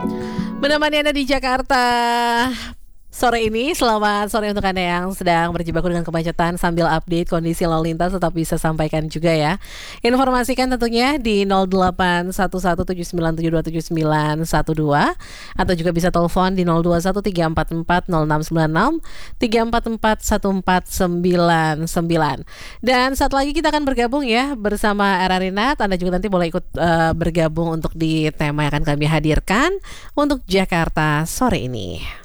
Menemani Anda di Jakarta sore ini. Selamat sore untuk Anda yang sedang berjibaku dengan kemacetan. Sambil update kondisi lalu lintas tetap bisa sampaikan juga ya. Informasikan tentunya di 081179727912 atau juga bisa telepon di 0213440696 3441499. Dan saat lagi kita akan bergabung ya bersama Era Rinat. Anda juga nanti boleh ikut bergabung untuk di tema yang akan kami hadirkan untuk Jakarta sore ini.